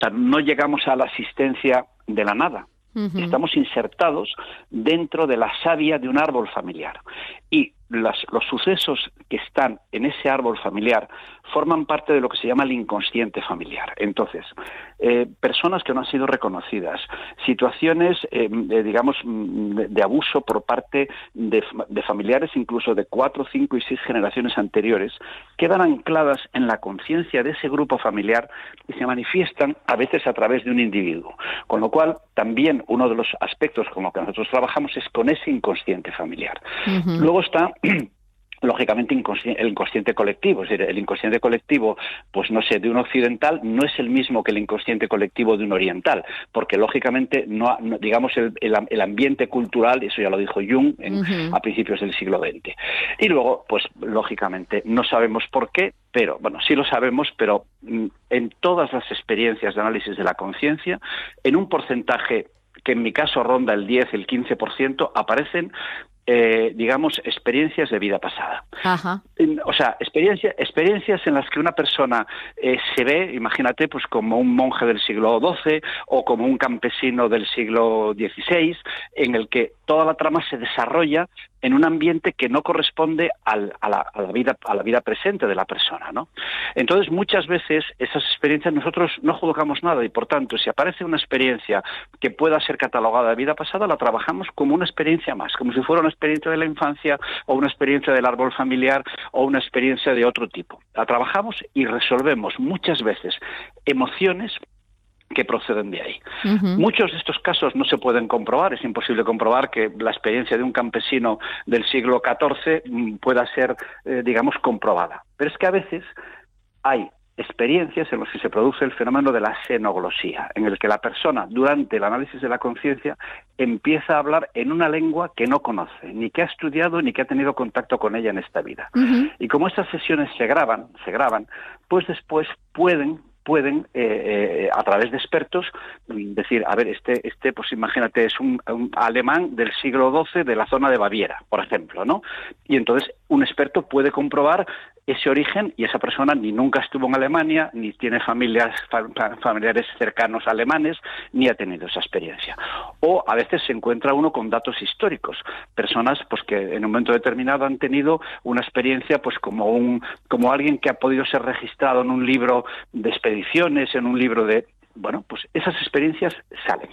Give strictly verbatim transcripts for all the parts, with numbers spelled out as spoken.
O sea, no llegamos a la asistencia de la nada. Uh-huh. Estamos insertados dentro de la savia de un árbol familiar. Y las, los sucesos que están en ese árbol familiar forman parte de lo que se llama el inconsciente familiar. Entonces, eh, personas que no han sido reconocidas, situaciones, eh, eh, digamos, de, de abuso por parte de, de familiares, incluso de cuatro, cinco y seis generaciones anteriores, quedan ancladas en la conciencia de ese grupo familiar y se manifiestan a veces a través de un individuo. Con lo cual, también uno de los aspectos con los que nosotros trabajamos es con ese inconsciente familiar. Uh-huh. Luego está lógicamente el inconsciente colectivo, es decir, el inconsciente colectivo, pues no sé, de un occidental no es el mismo que el inconsciente colectivo de un oriental, porque lógicamente no, no digamos el, el, el ambiente cultural, eso ya lo dijo Jung en, uh-huh. a principios del siglo veinte. Y luego, pues lógicamente no sabemos por qué, pero bueno, sí lo sabemos, pero mm, en todas las experiencias de análisis de la conciencia, en un porcentaje que en mi caso ronda el diez, el quince por ciento, aparecen Eh, digamos, experiencias de vida pasada. Ajá. O sea, experiencia, experiencias en las que una persona eh, se ve, imagínate, pues como un monje del siglo doce o como un campesino del siglo dieciséis, en el que toda la trama se desarrolla en un ambiente que no corresponde al, a, la, a, la vida, a la vida presente de la persona, ¿no? Entonces, muchas veces esas experiencias nosotros no juzgamos nada y, por tanto, si aparece una experiencia que pueda ser catalogada de vida pasada, la trabajamos como una experiencia más, como si fuera una experiencia de la infancia o una experiencia del árbol familiar o una experiencia de otro tipo. La trabajamos y resolvemos muchas veces emociones que proceden de ahí. Uh-huh. Muchos de estos casos no se pueden comprobar, es imposible comprobar que la experiencia de un campesino del siglo catorce pueda ser, eh, digamos, comprobada. Pero es que a veces hay experiencias en las que se produce el fenómeno de la xenoglosía, en el que la persona, durante el análisis de la conciencia, empieza a hablar en una lengua que no conoce, ni que ha estudiado, ni que ha tenido contacto con ella en esta vida. Uh-huh. Y como estas sesiones se graban, se graban, pues después pueden pueden, eh, eh, a través de expertos, decir, a ver, este, este pues imagínate, es un, un alemán del siglo doce de la zona de Baviera, por ejemplo, ¿no? Y entonces un experto puede comprobar ese origen y esa persona ni nunca estuvo en Alemania, ni tiene familias, familiares cercanos alemanes, ni ha tenido esa experiencia. O a veces se encuentra uno con datos históricos, personas pues que en un momento determinado han tenido una experiencia pues como un como alguien que ha podido ser registrado en un libro de expediciones, en un libro de... Bueno, pues esas experiencias salen.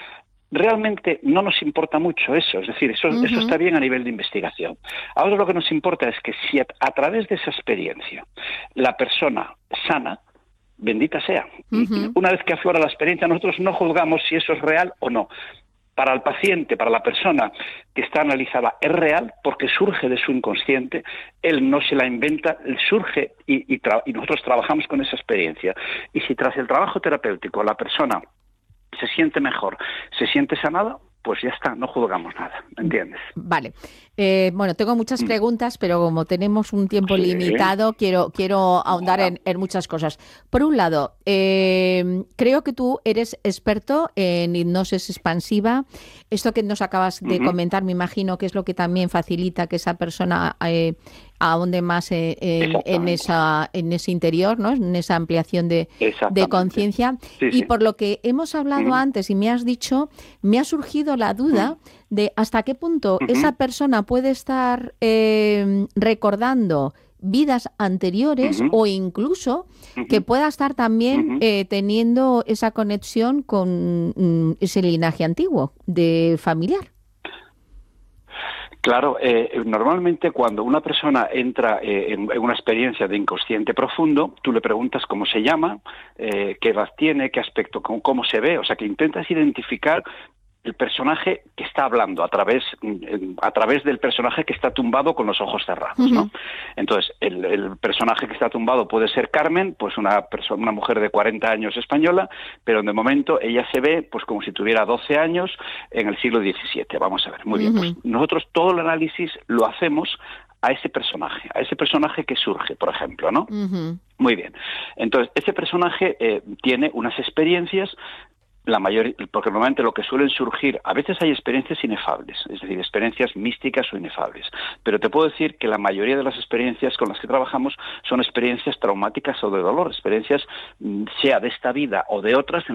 Realmente no nos importa mucho eso, es decir, eso, uh-huh. eso está bien a nivel de investigación. Ahora lo que nos importa es que si a, a través de esa experiencia la persona sana, bendita sea, uh-huh. una vez que aflora la experiencia, nosotros no juzgamos si eso es real o no. Para el paciente, para la persona que está analizada, es real porque surge de su inconsciente, él no se la inventa, él surge y, y, tra- y nosotros trabajamos con esa experiencia. Y si tras el trabajo terapéutico la persona se siente mejor, se siente sanada, pues ya está, no juzgamos nada, ¿me entiendes? Vale. Eh, bueno, tengo muchas preguntas, pero como tenemos un tiempo sí. limitado, quiero, quiero ahondar en, en muchas cosas. Por un lado, eh, creo que tú eres experto en hipnosis expansiva. Esto que nos acabas de uh-huh. comentar, me imagino que es lo que también facilita que esa persona eh, ahonde más eh, en, en, esa, en ese interior, ¿no? En esa ampliación de, de conciencia. Sí, y sí. por lo que hemos hablado uh-huh. antes y me has dicho, me ha surgido la duda uh-huh. de hasta qué punto uh-huh. esa persona puede estar eh, recordando vidas anteriores uh-huh. o incluso uh-huh. que pueda estar también uh-huh. eh, teniendo esa conexión con mm, ese linaje antiguo de familiar. Claro, eh, normalmente cuando una persona entra eh, en, en una experiencia de inconsciente profundo, tú le preguntas cómo se llama, eh, qué edad tiene, qué aspecto, cómo, cómo se ve, o sea que intentas identificar el personaje que está hablando a través a través del personaje que está tumbado con los ojos cerrados, ¿no? Uh-huh. Entonces, el, el personaje que está tumbado puede ser Carmen, pues una persona, una mujer de cuarenta años española, pero de momento ella se ve pues como si tuviera doce años en el siglo diecisiete. Vamos a ver, muy bien. Uh-huh. Pues nosotros todo el análisis lo hacemos a ese personaje, a ese personaje que surge, por ejemplo, ¿no? Uh-huh. Muy bien. Entonces, ese personaje eh, tiene unas experiencias la mayoría, porque normalmente lo que suelen surgir, a veces hay experiencias inefables, es decir, experiencias místicas o inefables, pero te puedo decir que la mayoría de las experiencias con las que trabajamos son experiencias traumáticas o de dolor, experiencias sea de esta vida o de otras, en